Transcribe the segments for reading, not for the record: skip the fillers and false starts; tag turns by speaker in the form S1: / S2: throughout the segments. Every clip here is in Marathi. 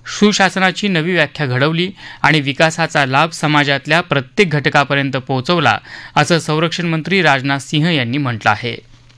S1: सुशासनाची नवी व्याख्या घडवली आणि विकासाचा लाभ समाजातल्या प्रत्येक घटकापर्यंत पोहोचवला, असं संरक्षण मंत्री राजनाथ सिंह यांनी म्हटलं आहे.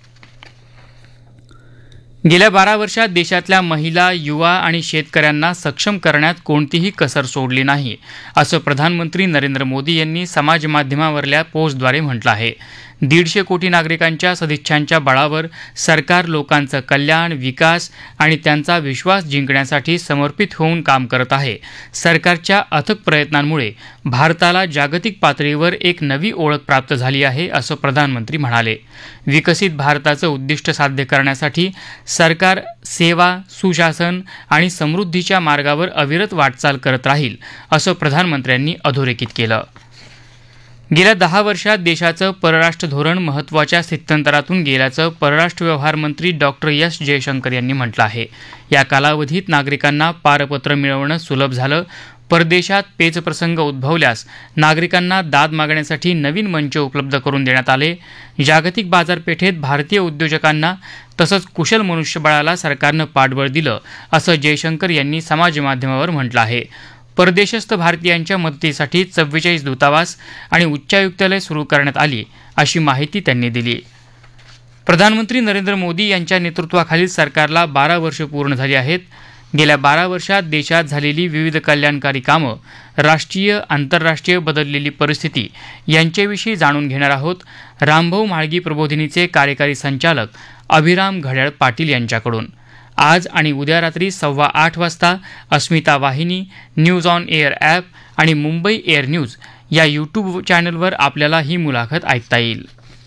S1: गेल्या 12 वर्षात देशातल्या महिला, युवा आणि शेतकऱ्यांना सक्षम करण्यात कोणतीही कसर सोडली नाही, असं प्रधानमंत्री नरेंद्र मोदी यांनी समाजमाध्यमावरल्या पोस्टद्वारे म्हटलं आहे. 150 कोटी नागरिकांच्या सदिच्छांच्या बळावर सरकार लोकांचं कल्याण, विकास आणि त्यांचा विश्वास जिंकण्यासाठी समर्पित होऊन काम करत आहे. सरकारच्या अथक प्रयत्नांमुळे भारताला जागतिक पातळीवर एक नवी ओळख प्राप्त झाली आहे, असं प्रधानमंत्री म्हणाले. विकसित भारताचं उद्दिष्ट साध्य करण्यासाठी सरकार सेवा, सुशासन आणि समृद्धीच्या मार्गावर अविरत वाटचाल करत राहील, असं प्रधानमंत्र्यांनी अधोरेखित केलं. गेल्या 10 वर्षात देशाचं परराष्ट्र धोरण महत्त्वाच्या स्थित्यंतरातून गेल्याचं परराष्ट्र व्यवहार मंत्री डॉक्टर एस जयशंकर यांनी म्हटलं आहे. या कालावधीत नागरिकांना पारपत्र मिळवणं सुलभ झालं. परदेशात पेचप्रसंग उद्भवल्यास नागरिकांना दाद मागण्यासाठी नवीन मंच उपलब्ध करून देण्यात आले. जागतिक बाजारपेठेत भारतीय उद्योजकांना तसंच कुशल मनुष्यबळाला सरकारनं पाठबळ दिलं, असं जयशंकर यांनी समाजमाध्यमावर म्हटलं आहे. परदेशस्थ भारतीयांच्या मदतीसाठी 44 दूतावास आणि उच्चायुक्तालय सुरू करण्यात आली, अशी माहिती त्यांनी दिली. प्रधानमंत्री नरेंद्र मोदी यांच्या नेतृत्वाखालील सरकारला 12 वर्ष पूर्ण झाली आहेत. गेल्या 12 वर्षात देशात झालेली विविध कल्याणकारी कामं, राष्ट्रीय आंतरराष्ट्रीय बदललेली परिस्थिती यांच्याविषयी जाणून घेणार आहोत. रामभाऊ म्हाळगी प्रबोधिनीचे कार्यकारी संचालक अभिराम घड्याळ पाटील यांच्याकडून. आज आणि उद्या रात्री 8:15 वाजता अस्मिता वाहिनी, न्यूज ऑन एअर ॲप आणि मुंबई एअर न्यूज या यूट्यूब चॅनलवर आपल्याला ही मुलाखत ऐकता येईल.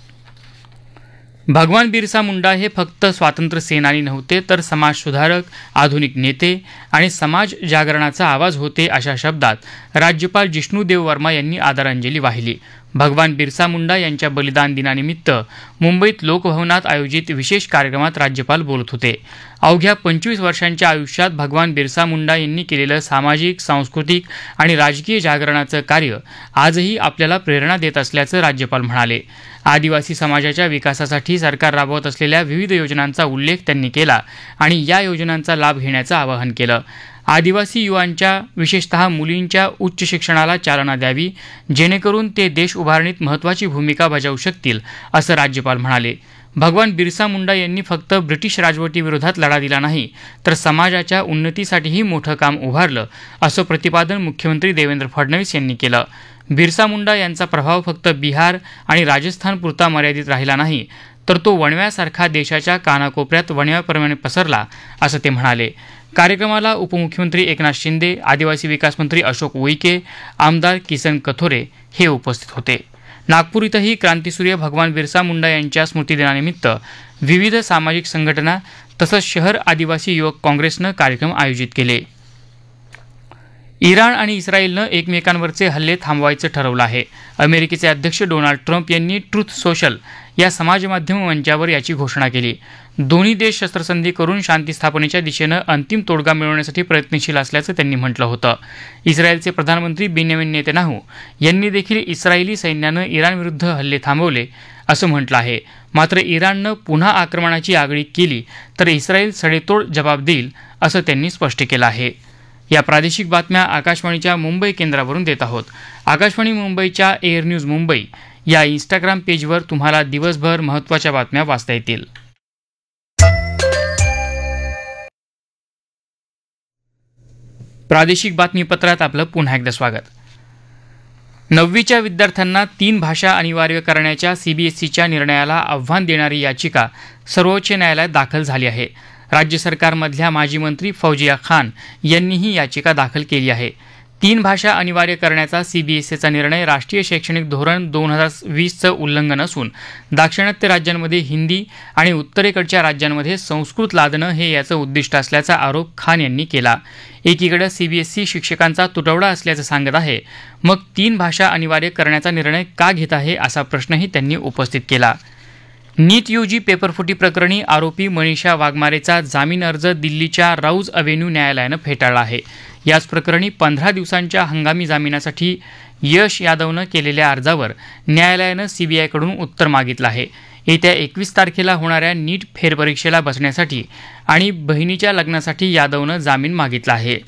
S1: भगवान बिरसा मुंडा हे फक्त स्वातंत्र्य सेनानी नव्हते, तर समाजसुधारक, आधुनिक नेते आणि समाज जागरणाचा आवाज होते, अशा शब्दात राज्यपाल जिष्णुदेव वर्मा यांनी आदरांजली वाहिली. भगवान बिरसा मुंडा यांच्या बलिदान दिनानिमित्त मुंबईत लोकभवनात आयोजित विशेष कार्यक्रमात राज्यपाल बोलत होते. अवघ्या 25 वर्षांच्या आयुष्यात भगवान बिरसा मुंडा यांनी केलेलं सामाजिक, सांस्कृतिक आणि राजकीय जागरणाचं कार्य आजही आपल्याला प्रेरणा देत असल्याचं राज्यपाल म्हणाले. आदिवासी समाजाच्या विकासासाठी सरकार राबवत असलेल्या विविध योजनांचा उल्लेख त्यांनी केला आणि या योजनांचा लाभ घेण्याचं आवाहन केलं. आदिवासी युवांच्या, विशेषतः मुलींच्या उच्च शिक्षणाला चालना द्यावी, जेणेकरून ते देश उभारणीत महत्त्वाची भूमिका बजावू शकतील, असं राज्यपाल म्हणाले. भगवान बिरसा मुंडा यांनी फक्त ब्रिटिश राजवटीविरोधात लढा दिला नाही, तर समाजाच्या उन्नतीसाठीही मोठं काम उभारलं, असं प्रतिपादन मुख्यमंत्री देवेंद्र फडणवीस यांनी केलं. बिरसा मुंडा यांचा प्रभाव फक्त बिहार आणि राजस्थानपुरता मर्यादित राहिला नाही, तर तो वणव्यासारखा देशाच्या कानाकोपऱ्यात वणव्याप्रमाणे पसरला, असं ते म्हणाले. कार्यक्रमाला उपमुख्यमंत्री एकनाथ शिंदे, आदिवासी विकास मंत्री अशोक उईके, आमदार किसन कथोरे हे उपस्थित होते. नागपूर इथंही क्रांतीसूर्य भगवान बिरसा मुंडा यांच्या स्मृतिदिनानिमित्त विविध सामाजिक संघटना तसंच शहर आदिवासी युवक काँग्रेसनं कार्यक्रम आयोजित केले. इराण आणि इस्रायलनं एकमेकांवरचे हल्ले थांबवायचं ठरवलं आहे. अमेरिकेचे अध्यक्ष डोनाल्ड ट्रम्प यांनी ट्रुथ सोशल या समाजमाध्यम मंचावर याची घोषणा केली. दोन्ही देश शस्त्रसंधी करून शांती स्थापनेच्या दिशेनं अंतिम तोडगा मिळवण्यासाठी प्रयत्नशील असल्याचं त्यांनी म्हटलं होतं. इस्रायलचे प्रधानमंत्री बेंजामिन नेतन्याहू यांनी देखील इस्रायली सैन्यानं इराणविरुद्ध हल्ले थांबवले, असं म्हटलं आहे. मात्र इराणनं पुन्हा आक्रमणाची आगळीक केली तर इस्रायल सडेतोड जबाब देईल, असं त्यांनी स्पष्ट केलं आहे. या प्रादेशिक बातम्या आकाशवाणीच्या मुंबई केंद्रावरून देत आहोत. आकाशवाणी मुंबईच्या एअर न्यूज मुंबई या इंस्टाग्राम पेजवर तुम्हाला दिवसभर महत्त्वाच्या बातम्या वाचता येतील. प्रादेशिक बातमीपत्रात आपलं पुन्हा एकदा स्वागत. 9वीच्या विद्यार्थ्यांना 3 भाषा अनिवार्य करण्याच्या CBSEच्या निर्णयाला आव्हान देणारी याचिका सर्वोच्च न्यायालयात दाखल झाली आहे. राज्य सरकारमधल्या माजी मंत्री फौजिया खान यांनी ही याचिका दाखल केली आहे. 3 भाषा अनिवार्य करण्याचा CBSEचा निर्णय राष्ट्रीय शैक्षणिक धोरण 2020चं उल्लंघन असून दाक्षिणात्य राज्यांमध्ये हिंदी आणि उत्तरेकडच्या राज्यांमध्ये संस्कृत लादणं हे याचं उद्दिष्ट असल्याचा आरोप खान यांनी केला. एकीकडे CBSE शिक्षकांचा तुटवडा असल्याचं सांगत आहे, मग 3 भाषा अनिवार्य करण्याचा निर्णय का घेत आहे असा प्रश्नही त्यांनी उपस्थित केला. नीट UG पेपरफुटी प्रकरणी आरोपी मनीषा वाघमारेचा जामीन अर्ज दिल्लीच्या राऊज अव्हेन्यू न्यायालयानं फेटाळला आहे. याच प्रकरणी 15 दिवसांच्या हंगामी जामिनासाठी यश यादवनं केलेल्या अर्जावर न्यायालयानं CBIकडून उत्तर मागितलं आहे. येत्या 21 तारखेला होणाऱ्या नीट फेरपरीक्षेला बसण्यासाठी आणि बहिणीच्या लग्नासाठी यादवनं जामीन मागितला आहे.